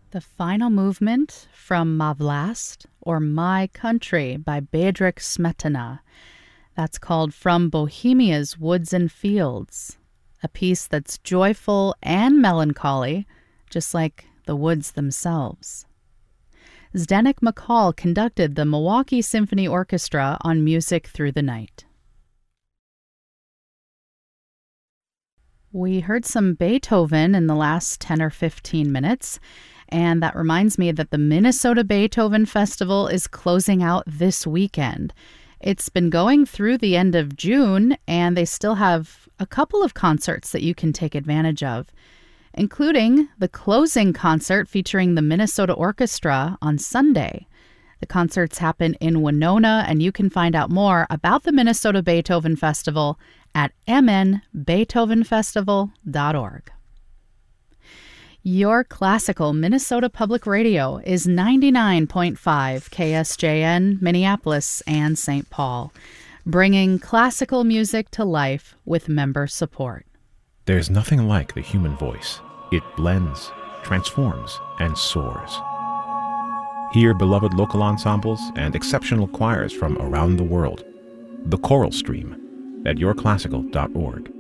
The final movement from Ma Vlast, or My Country, by Bedřich Smetana. That's called From Bohemia's Woods and Fields, a piece that's joyful and melancholy, just like the woods themselves. Zdeněk McCall conducted the Milwaukee Symphony Orchestra on Music Through the Night. We heard some Beethoven in the last 10 or 15 minutes, and that reminds me that the Minnesota Beethoven Festival is closing out this weekend. It's been going through the end of June, and they still have a couple of concerts that you can take advantage of, including the closing concert featuring the Minnesota Orchestra on Sunday. The concerts happen in Winona, and you can find out more about the Minnesota Beethoven Festival at mnbeethovenfestival.org. Your classical Minnesota Public Radio is 99.5 KSJN, Minneapolis and St. Paul, bringing classical music to life with member support. There's nothing like the human voice. It blends, transforms, and soars. Hear beloved local ensembles and exceptional choirs from around the world. The Choral Stream at yourclassical.org.